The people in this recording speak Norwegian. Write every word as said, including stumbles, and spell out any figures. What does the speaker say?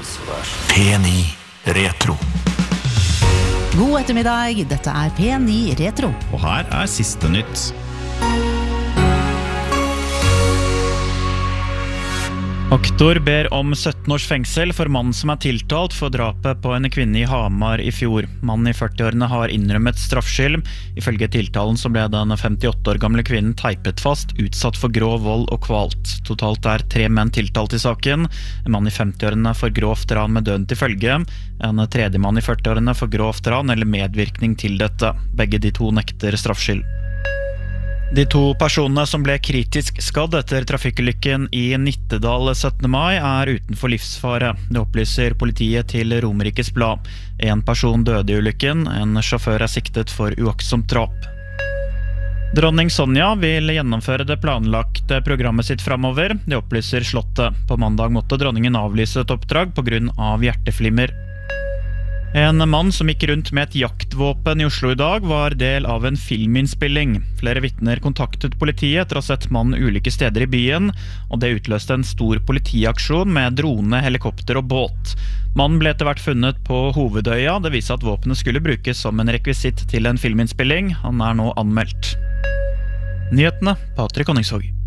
P ni Retro. God ettermiddag, dette er P ni Retro. Og her er siste nytt. Aktor ber om sytten års fengsel for mannen som er tiltalt for drapet på en kvinne i Hamar i fjor. Mannen i førti-årene har innrømmet straffskyld. Ifølge tiltalen så ble den femtiåtte år gamle kvinnen teipet fast, utsatt for grov vold og kvalt. Totalt er tre menn tiltalt i saken. En mann i femti-årene for grovt ran med døden til følge. En tredje mann i førti-årene for grovt ran eller medvirkning til dette. Begge de to nekter straffskyld. De to personene som ble kritisk skadd etter trafikkulykken i Nittedal syttende mai er utenfor livsfare. Det opplyser politiet til Romerikes Blad. En person døde i ulykken, en sjåfør er siktet for uaktsomt drap. Dronning Sonja vil gjennomføre det planlagte programmet sitt fremover. Det opplyser Slottet. På mandag måtte dronningen avlyse et oppdrag på grunn av hjerteflimmer. En mann som gikk rundt med et jaktvåpen i Oslo i dag var del av en filminnspilling. Flere vittner kontaktet politiet etter å ha sett mannen ulike steder i byen, og det utløste en stor politiaksjon med drone, helikopter og båt. Mannen ble etter hvert funnet på Hovedøya. Det viser at våpenet skulle brukes som en rekvisitt til en filminnspilling. Han er nå anmeldt. Nyhetene, Patrik Honningsvåg.